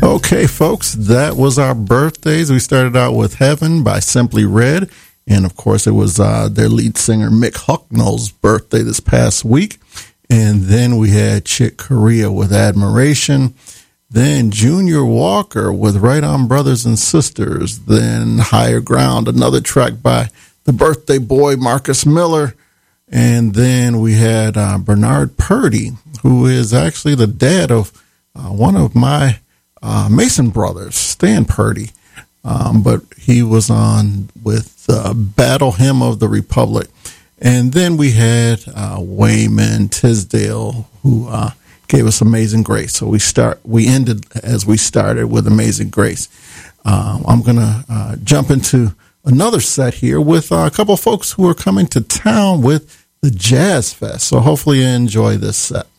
Okay, folks, that was our birthdays. We started out with Heaven by Simply Red. And, of course, it was their lead singer, Mick Hucknall's birthday this past week. And then we had Chick Corea with Admiration. Then Junior Walker with Right On Brothers and Sisters. Then Higher Ground, another track by the birthday boy, Marcus Miller. And then we had Bernard Purdie, who is actually the dad of one of my Mason brothers, Stan Purdie. But he was on with Battle Hymn of the Republic. And then we had Wayman Tisdale, who gave us Amazing Grace. So we ended as we started with Amazing Grace. I'm going to jump into another set here with a couple of folks who are coming to town with the Jazz Fest. So hopefully you enjoy this set.